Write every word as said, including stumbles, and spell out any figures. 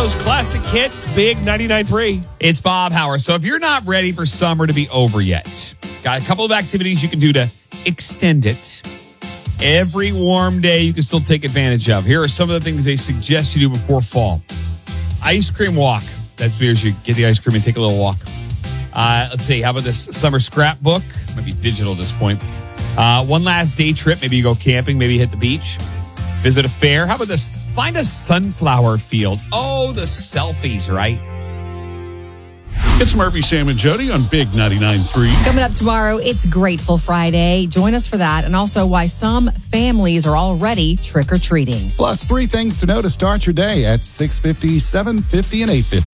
those classic hits, Big ninety-nine point three. It's Bob Howard. So if you're not ready for summer to be over yet, got a couple of activities you can do to extend it. Every warm day you can still take advantage of. Here are some of the things they suggest you do before fall. Ice cream walk. That's because you get the ice cream and take a little walk. Uh, let's see. How about this summer scrapbook? Might be digital at this point. Uh, one last day trip. Maybe you go camping. Maybe you hit the beach. Visit a fair. How about this? Find a sunflower field. Oh, the selfies, right? It's Murphy, Sam, and Jody on Big ninety-nine point three. Coming up tomorrow, it's Grateful Friday. Join us for that, and also why some families are already trick-or-treating. Plus, three things to know to start your day at six fifty, seven fifty, and eight fifty.